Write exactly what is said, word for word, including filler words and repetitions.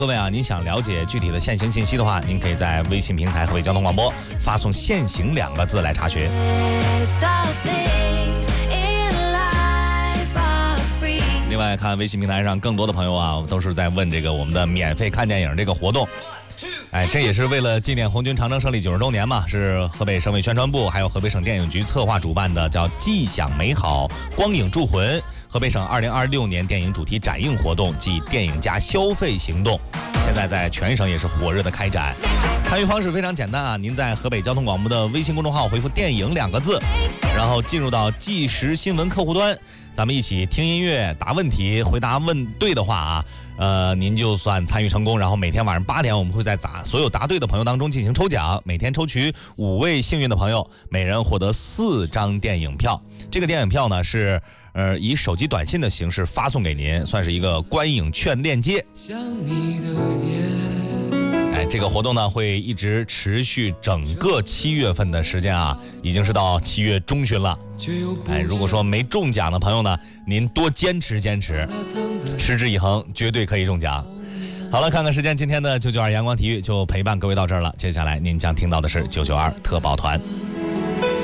各位啊，您想了解具体的限行信息的话，您可以在微信平台河北交通广播发送“限行”两个字来查询。另外，看微信平台上更多的朋友啊，都是在问这个我们的免费看电影这个活动。哎，这也是为了纪念红军长征胜利九十周年嘛，是河北省委宣传部还有河北省电影局策划主办的，叫“既享美好，光影铸魂”河北省二零二六年电影主题展映活动暨电影加消费行动，现在在全省也是火热的开展。参与方式非常简单啊，您在河北交通广播的微信公众号回复“电影”两个字，然后进入到即时新闻客户端，咱们一起听音乐、答问题，回答问对的话啊，呃，您就算参与成功。然后每天晚上八点，我们会在答所有答对的朋友当中进行抽奖，每天抽取五位幸运的朋友，每人获得四张电影票。这个电影票呢是呃以手机短信的形式发送给您，算是一个观影券链接。像你的哎，这个活动呢会一直持续整个七月份的时间啊，已经是到七月中旬了。哎，如果说没中奖的朋友呢，您多坚持坚持，持之以恒，绝对可以中奖。好了，看看时间，今天的九九二阳光体育就陪伴各位到这儿了。接下来您将听到的是九九二特报团。